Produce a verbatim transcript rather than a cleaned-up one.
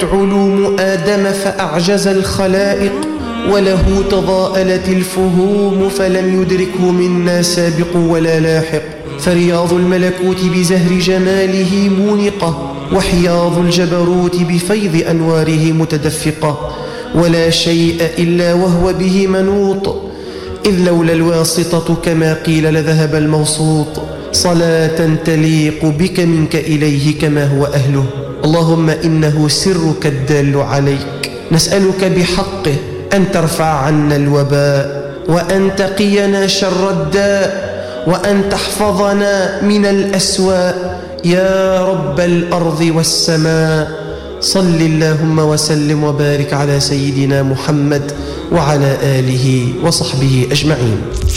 علوم آدم فأعجز الخلائق، وله تضاءلت الفهوم فلم يدركه منا سابق ولا لاحق. فرياض الملكوت بزهر جماله مونقة، وحياض الجبروت بفيض أنواره متدفقة، ولا شيء إلا وهو به منوط، إذ لولا الواسطة كما قيل لذهب الموسوط. صلاة تليق بك منك إليه كما هو أهله. اللهم إنه سرك الدال عليك، نسألك بحقه أن ترفع عنا الوباء، وأن تقينا شر الداء، وأن تحفظنا من الأسواء يا رب الأرض والسماء. صل اللهم وسلم وبارك على سيدنا محمد وعلى آله وصحبه أجمعين.